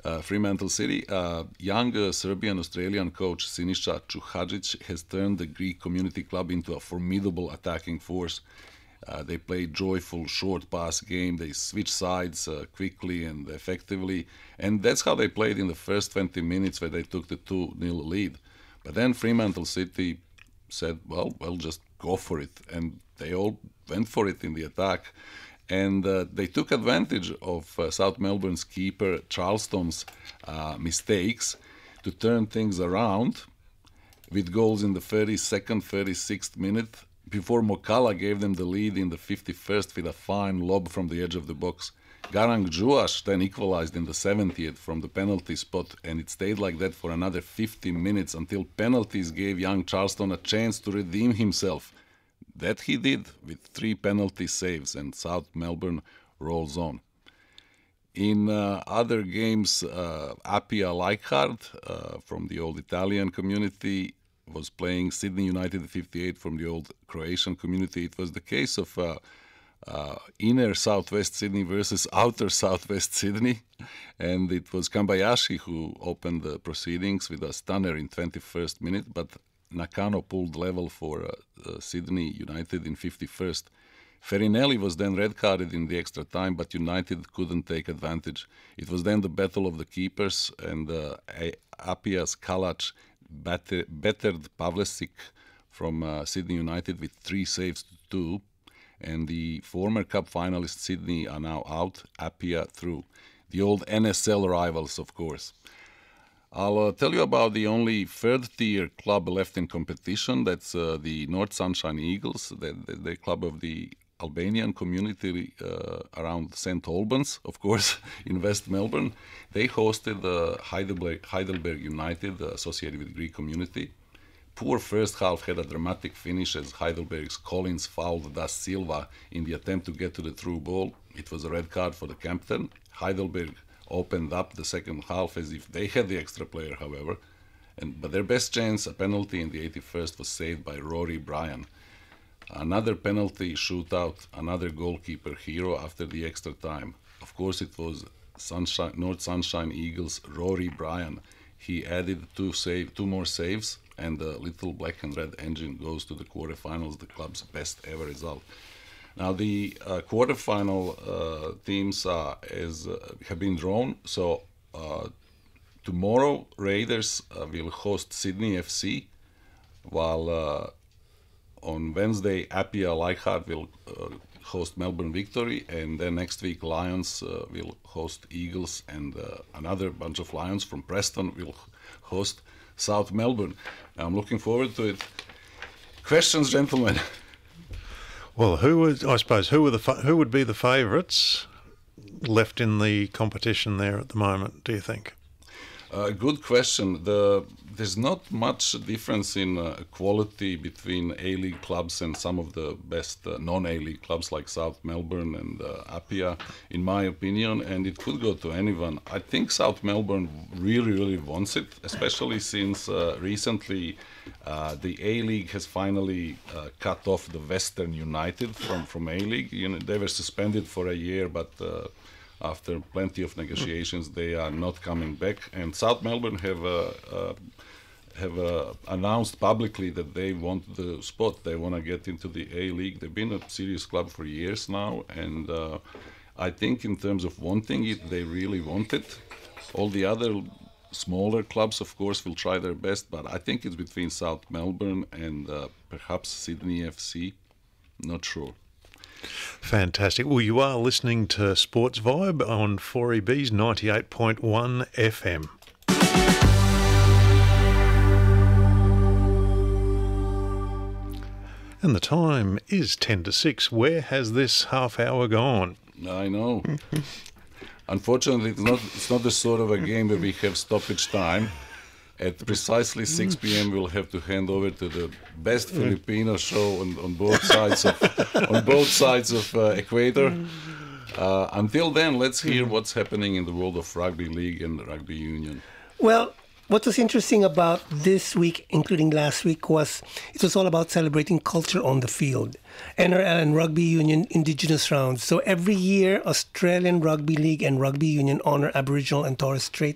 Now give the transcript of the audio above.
Fremantle City. Young Serbian-Australian coach Sinisa Čuhadžić has turned the Greek community club into a formidable attacking force. They play joyful short pass game. They switch sides quickly and effectively. And that's how they played in the first 20 minutes where they took the 2-0 lead. But then Fremantle City said, well, just go for it. And they all went for it in the attack. And they took advantage of South Melbourne's keeper Charleston's mistakes to turn things around with goals in the 32nd, 36th minute, before Mokala gave them the lead in the 51st with a fine lob from the edge of the box. Garang Juash then equalized in the 70th from the penalty spot, and it stayed like that for another 50 minutes until penalties gave young Charleston a chance to redeem himself. That he did with 3 penalty saves, and South Melbourne rolls on. In other games, Apia Leichhardt from the old Italian community was playing Sydney United 58 from the old Croatian community. It was the case of inner Southwest Sydney versus outer Southwest Sydney, and it was Kambayashi who opened the proceedings with a stunner in 21st minute, but Nakano pulled level for Sydney United in 51st. Ferinelli was then red-carded in the extra time, but United couldn't take advantage. It was then the battle of the keepers, and Apia's Kalac bettered Pavlesic from Sydney United with 3 saves to 2, and the former cup finalists Sydney are now out, Apia through. The old NSL rivals, of course. I'll tell you about the only third-tier club left in competition. That's the North Sunshine Eagles, the club of the Albanian community around St. Albans, of course, in West Melbourne. They hosted Heidelberg United, associated with Greek community. Poor first half had a dramatic finish as Heidelberg's Collins fouled Da Silva in the attempt to get to the through ball. It was a red card for the captain. Heidelberg opened up the second half as if they had the extra player, however. But their best chance, a penalty in the 81st, was saved by Rory Bryan. Another penalty shootout, another goalkeeper hero after the extra time. Of course, it was North Sunshine Eagles' Rory Bryan. He added 2 more saves, and the little black and red engine goes to the quarterfinals, the club's best ever result. Now, the quarterfinal teams have been drawn. So tomorrow, Raiders will host Sydney FC, while on Wednesday, Apia Leichhardt will host Melbourne Victory, and then next week, Lions will host Eagles, and another bunch of Lions from Preston will host South Melbourne. I'm looking forward to it. Questions, gentlemen? Well, who would be the favourites left in the competition there at the moment, do you think? Good question. There's not much difference in quality between A-League clubs and some of the best non-A-League clubs like South Melbourne and Apia, in my opinion, and it could go to anyone. I think South Melbourne really wants it, especially since recently the A-League has finally cut off the Western United from A-League. They were suspended for a year, but after plenty of negotiations, they are not coming back. And South Melbourne have announced publicly that they want the spot. They want to get into the A-League. They've been a serious club for years now, and I think in terms of wanting it, they really want it. All the other smaller clubs, of course, will try their best, but I think it's between South Melbourne and perhaps Sydney FC. Not sure. Fantastic. Well, you are listening to Sports Vibe on 4EB's 98.1 FM. And the time is 10 to 6. Where has this half hour gone? I know. Unfortunately, it's not the sort of a game where we have stoppage time. At precisely 6 p.m., we'll have to hand over to the best Filipino show on both sides of equator. Until then, let's hear what's happening in the world of rugby league and rugby union. Well, what was interesting about this week, including last week, was it was all about celebrating culture on the field. NRL and Rugby Union Indigenous Rounds. So every year, Australian Rugby League and Rugby Union honor Aboriginal and Torres Strait